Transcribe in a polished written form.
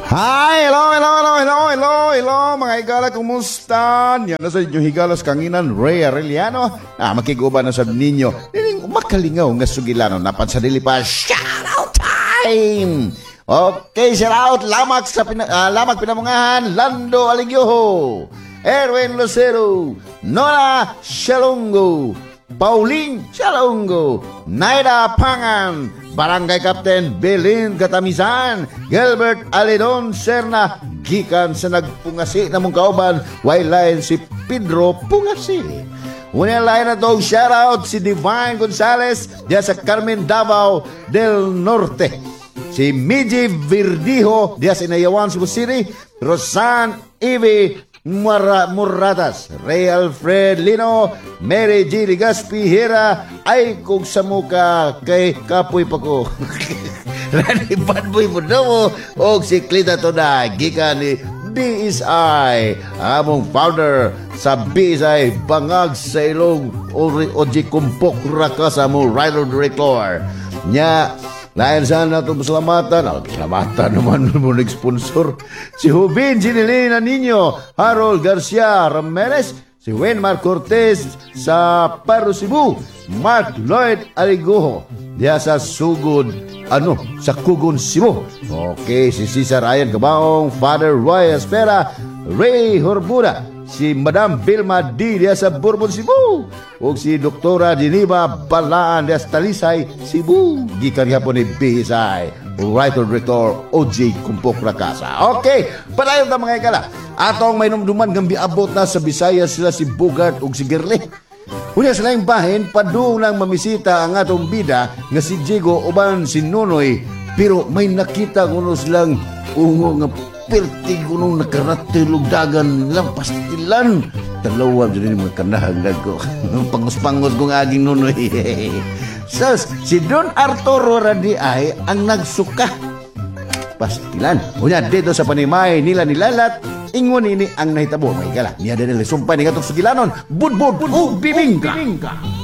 Hi! Hello, mga higala, kumusta? Yan na sa inyo higalas kanginan, Ray Arellano. Makiguban na sa ninyo. Niling makalingaw nga sugilano, napan sa dili pa, shoutout time! Okay, shoutout, lamag pinamungahan, Lando Aligyoho, Erwin Lucero, Nora Shalongo, Pauline Shalongo, Naida Pangan, Barangay Captain Belin Katamisan, Gilbert Alidon Serna, gikan sa nagpungasi na mong kauban, wailain si Pedro Pungasi. Una lain na to, shoutout si Divine Gonzales, diya sa Carmen Davao del Norte. Si Miji Verdijo, diya sa Inayawan, Cebu City. Rosan Ivy Murratas, Ray Alfred Lino, Mary G. Ligaspi Hira, ay kung sa muka kay kapoy pa ko. Rani Badboy mo daw o si Clita to na gikan ni BSI, among founder sa BSI Bangag sa Ilong Oji Kumpok Rakasa mo writer director nya. Lain sana ito pasalamatan naman mo nag-sponsor. Si Hubin Ginilina Nino, Harold Garcia Ramirez, si Wenmar Cortez sa Paro Cebu, Mark Lloyd Aligoho, diya sa Sugod, sa Kugon Cebu. Okay, si Cesar Ryan Cabaong, Father Roy Espera, Ray Horbuda, si Madam Vilma D. diya sa Bourbon, Cebu, o si Doktora Geneva Balaan diya sa Talisay, Cebu. Gikan nga po ni BSI, writer-director OJ Kumpok Rakasa. Okay, padayon na mga ikala. Atong may numduman gambi abot na sa Visayas sila si Bogart o si Gerle. Unya sila yung bahin, padung lang mamisita ang atong bida nga si Diego uban si Nonoy, pero may nakita kuno silang ungo nga pertig kunong nakaratilog dagan lang pastilan. Dalawa dyan yung mga kanahagdag ko. Pangos-pangos kong aging Nonoy. Sus, si Don Arturo Radi ay ang nagsuka. Pastilan. Unya dito sa panimay nila nilalat, ingon ini ang nahitabo. May kala, niya din nila sumpay ni katong sugilanon. Budbud, bibingka.